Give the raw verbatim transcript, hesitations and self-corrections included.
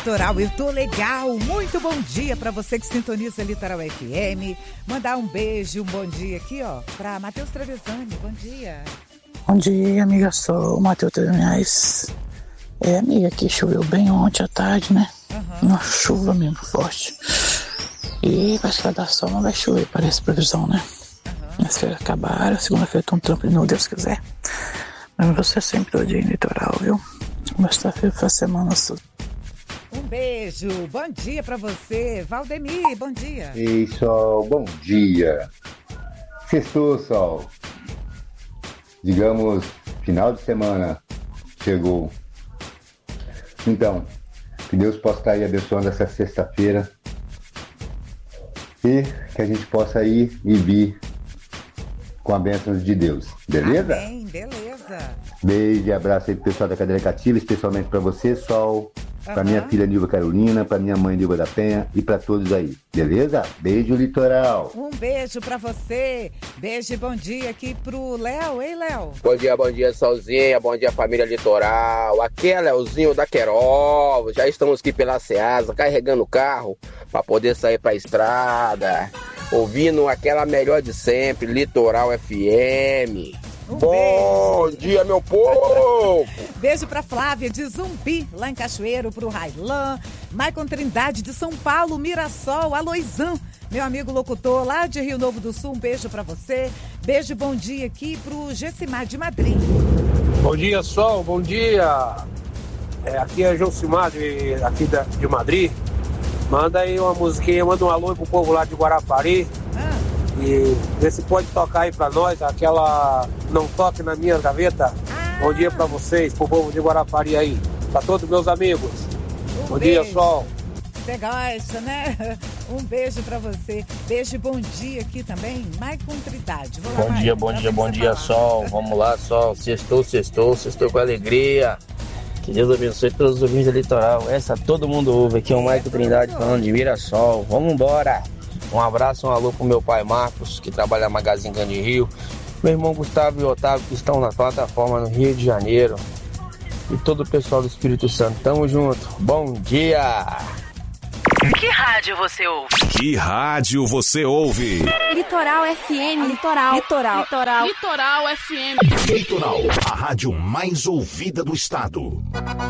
Litoral, eu tô legal. Muito bom dia para você que sintoniza Litoral F M. Mandar um beijo, um bom dia aqui, ó, para Matheus Travesani. Bom dia. Bom dia, amiga. Sou o Matheus Travesani. É, amiga, aqui choveu bem ontem à tarde, né? Uhum. Uma chuva mesmo forte. E vai que vai dar sol, não vai chover, parece previsão, né? Uhum. As férias acabaram, segunda-feira tem um trampo de novo, Deus quiser. Mas você sempre todo dia em Litoral, viu? Sexta-feira foi a semana sua. Um beijo, bom dia pra você, Valdemir, bom dia. Ei, Sol, bom dia. Sextou, Sol. Digamos, final de semana chegou. Então, que Deus possa estar aí abençoando essa sexta-feira e que a gente possa ir e vir com a bênção de Deus, beleza? Amém, beleza. Beijo e abraço aí pro pessoal da cadeira cativa, especialmente pra você, Sol, pra uhum. minha filha Nilva Carolina, pra minha mãe Nilva da Penha e pra todos aí, beleza? Beijo, Litoral. Um beijo pra você, beijo e bom dia aqui pro Léo, hein, Léo? Bom dia, bom dia, Solzinha, bom dia, família Litoral, aqui é Léozinho da Querol, já estamos aqui pela Ceasa, carregando o carro pra poder sair pra estrada, ouvindo aquela melhor de sempre, Litoral F M. Um Bom beijo. Dia, meu povo! Beijo pra Flávia de Zumbi, lá em Cachoeiro, pro Railan, Maicon Trindade de São Paulo, Mirassol, Aloizão, meu amigo locutor lá de Rio Novo do Sul, um beijo pra você. Beijo e bom dia aqui pro Gessimar de Madrid. Bom dia, Sol, bom dia. É, aqui é Josimar de, aqui da, de Madrid. Manda aí uma musiquinha, manda um alô pro povo lá de Guarapari. Ah. E vê se pode tocar aí pra nós, aquela Não Toque na Minha Gaveta. Ah. Bom dia pra vocês, pro povo de Guarapari aí. Pra todos meus amigos. Um bom beijo. Dia, Sol. Você gosta, né? Um beijo pra você. Beijo e bom dia aqui também, Maicon Trindade. Bom lá, dia, bom dia, bom dia, Sol. Vamos lá, Sol. Sextou, sextou, sextou com alegria. Que Deus abençoe todos os ouvintes do Litoral. Essa todo mundo ouve. Aqui é o Maicon Trindade falando de Mirassol. Vamos embora. Um abraço, um alô pro meu pai Marcos, que trabalha na Magazine Grande Rio. Meu irmão Gustavo e Otávio, que estão na plataforma no Rio de Janeiro. E todo o pessoal do Espírito Santo. Tamo junto. Bom dia! Que rádio você ouve? Que rádio você ouve? Litoral F M. Litoral. Litoral. Litoral. Litoral F M. Litoral, a rádio mais ouvida do estado.